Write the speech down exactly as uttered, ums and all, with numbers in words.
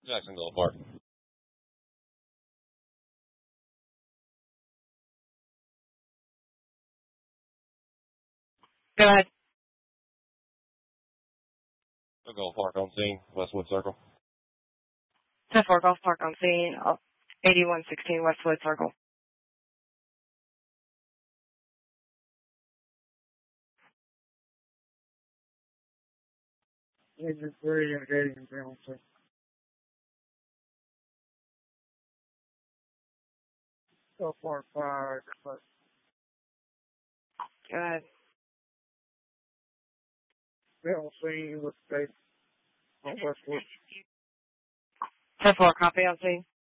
Jacksonville Park. Go ahead. Golf Park on scene, Westwood Circle. ten four Golf Park on scene, eighty-one sixteen Westwood Circle. Agent three indicating penalty. Golf Park five. Go ahead. Penalty with state on Westwood. ten four, copy on scene.